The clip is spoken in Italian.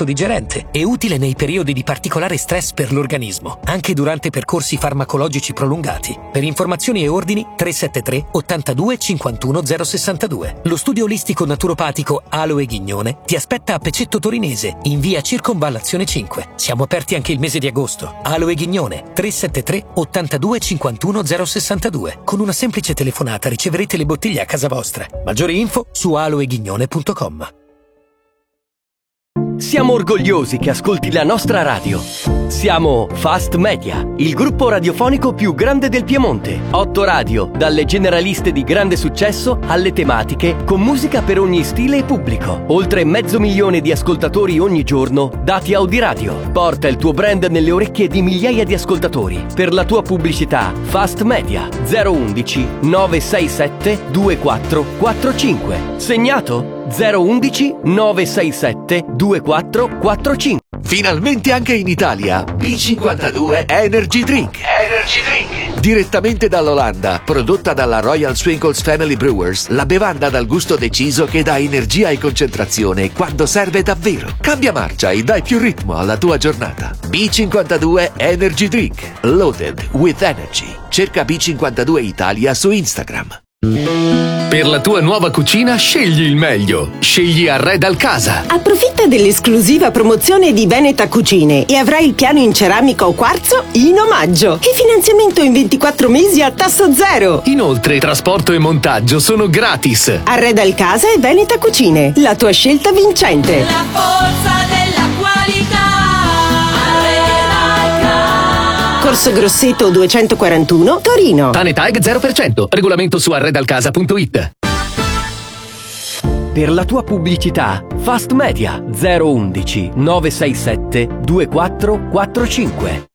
tratto digerente e utile nei periodi di particolare stress per l'organismo, anche durante percorsi farmacologici prolungati. Per informazioni e ordini 373 82 51 062. Lo studio olistico naturopatico Aloe Ghignone ti aspetta a Pecetto Torinese, in via Circonvallazione 5. Siamo aperti anche il mese di agosto. Aloe Ghignone 373 82 51 062. Con una semplice telefonata riceverete le bottiglie a casa vostra. Maggiori info su aloeghignone.com. Siamo orgogliosi che ascolti la nostra radio. Siamo Fast Media, il gruppo radiofonico più grande del Piemonte. 8 radio, dalle generaliste di grande successo alle tematiche, con musica per ogni stile e pubblico. Oltre 500.000 di ascoltatori ogni giorno, dati Audiradio. Porta il tuo brand nelle orecchie di migliaia di ascoltatori. Per la tua pubblicità, Fast Media 011 967 2445. Segnato? 011 967 2445. Finalmente anche in Italia B52 Energy Drink. Direttamente dall'Olanda, prodotta dalla Royal Swinkles Family Brewers, la bevanda dal gusto deciso che dà energia e concentrazione quando serve davvero. Cambia marcia e dai più ritmo alla tua giornata. B52 Energy Drink, loaded with energy. Cerca B52 Italia su Instagram. Per la tua nuova cucina scegli il meglio. Scegli Arredal Casa. Approfitta dell'esclusiva promozione di Veneta Cucine e avrai il piano in ceramica o quarzo in omaggio e finanziamento in 24 mesi a tasso zero. Inoltre trasporto e montaggio sono gratis. Arredal Casa e Veneta Cucine, la tua scelta vincente. La forza della qualità. Corso Grosseto 241, Torino. Tanetag 0%. Regolamento su arredalcasa.it. Per la tua pubblicità, Fast Media 011 967 2445.